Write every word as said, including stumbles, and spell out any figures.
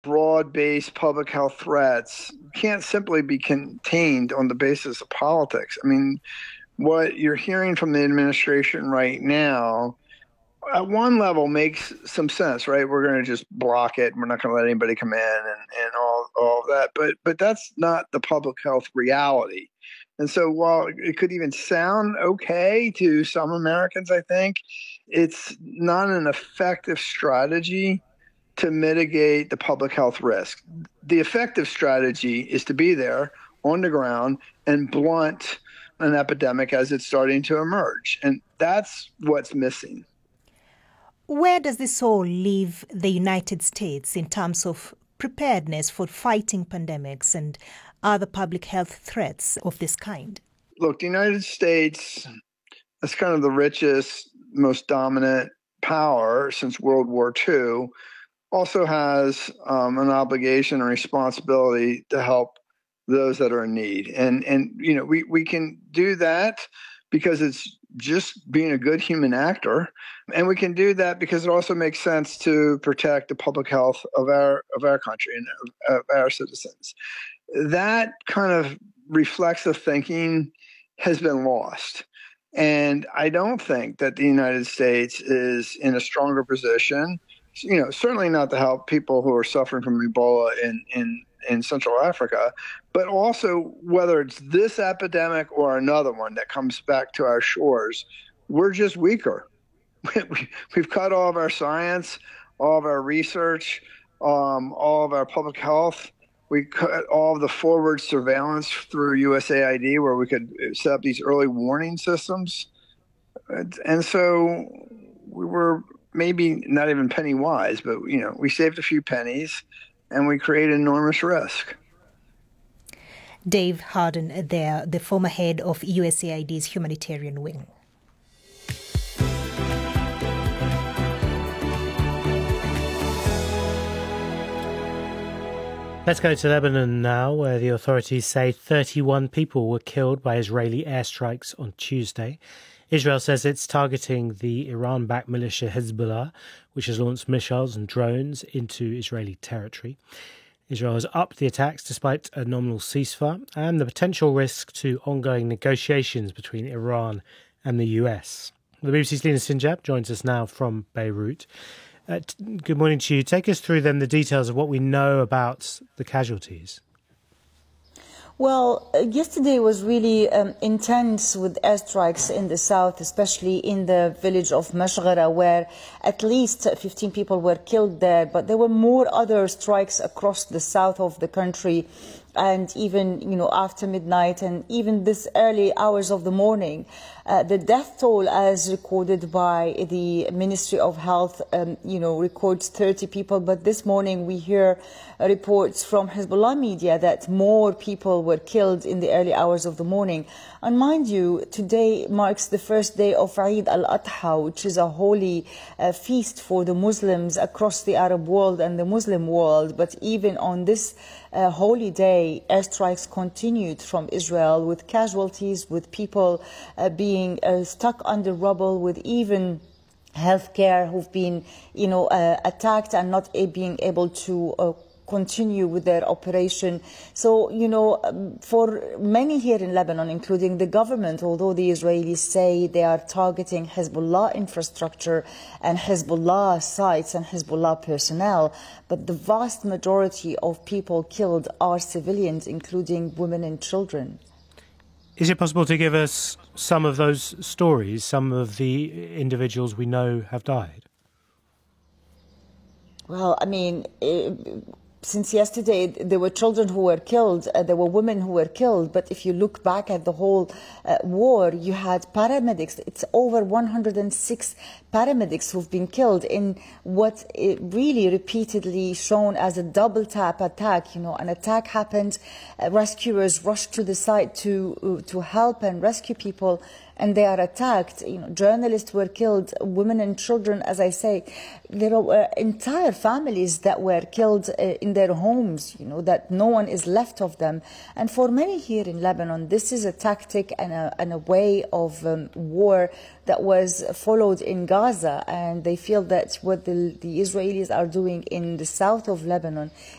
broad-based public health threats can't simply be contained on the basis of politics. I mean, what you're hearing from the administration right now, at one level, makes some sense, right? We're going to just block it. We're not going to let anybody come in and, and all, all of that. But but that's not the public health reality. And so while it could even sound okay to some Americans, I think, it's not an effective strategy to mitigate the public health risk. The effective strategy is to be there on the ground and blunt an epidemic as it's starting to emerge. And that's what's missing. Where does this all leave the United States in terms of preparedness for fighting pandemics and other public health threats of this kind? Look, the United States is kind of the richest, most dominant power since World War Two, also has um, an obligation and responsibility to help those that are in need. And, and you know, we, we can do that because it's just being a good human actor. And we can do that because it also makes sense to protect the public health of our of our country and of, of our citizens. That kind of reflexive thinking has been lost. And I don't think that the United States is in a stronger position, you know, certainly not to help people who are suffering from Ebola in, in, in Central Africa, but also whether it's this epidemic or another one that comes back to our shores, we're just weaker. We've cut all of our science, all of our research, um, all of our public health. We cut all of the forward surveillance through U S A I D, where we could set up these early warning systems. And so we were maybe not even penny wise, but, you know, we saved a few pennies and we created enormous risk. Dave Hardin there, the former head of U S A I D's humanitarian wing. Let's go to Lebanon now, where the authorities say thirty-one people were killed by Israeli airstrikes on Tuesday. Israel says it's targeting the Iran-backed militia Hezbollah, which has launched missiles and drones into Israeli territory. Israel has upped the attacks despite a nominal ceasefire and the potential risk to ongoing negotiations between Iran and the U S. The B B C's Lina Sinjab joins us now from Beirut. Uh, t- good morning to you. Take us through then the details of what we know about the casualties. Well, uh, yesterday was really um, intense with airstrikes in the south, especially in the village of Mashghara, where at least fifteen people were killed there. But there were more other strikes across the south of the country, and even, you know, after midnight and even this early hours of the morning. Uh, the death toll, as recorded by the Ministry of Health, um, you know, records thirty people. But this morning we hear uh, reports from Hezbollah media that more people were killed in the early hours of the morning. And mind you, today marks the first day of Eid al-Adha, which is a holy uh, feast for the Muslims across the Arab world and the Muslim world. But even on this uh, holy day, airstrikes continued from Israel, with casualties, with people uh, being uh, stuck under rubble, with even healthcare who've been, you know, uh, attacked and not a- being able to uh, continue with their operation. So, you know, um, for many here in Lebanon, including the government, although the Israelis say they are targeting Hezbollah infrastructure and Hezbollah sites and Hezbollah personnel, but the vast majority of people killed are civilians, including women and children. Is it possible to give us some of those stories, some of the individuals we know have died? Well, I mean, uh, since yesterday, there were children who were killed, uh, there were women who were killed. But if you look back at the whole uh, war, you had paramedics. It's over one hundred six paramedics who've been killed in what it really repeatedly shown as a double tap attack. You know, an attack happened, uh, rescuers rushed to the site to uh, to help and rescue people, and they are attacked. You know, journalists were killed, women and children, as I say. There were entire families that were killed uh, in their homes, you know, that no one is left of them. And for many here in Lebanon, this is a tactic and a, and a way of um, war that was followed in Gaza. And they feel that what the, the Israelis are doing in the south of Lebanon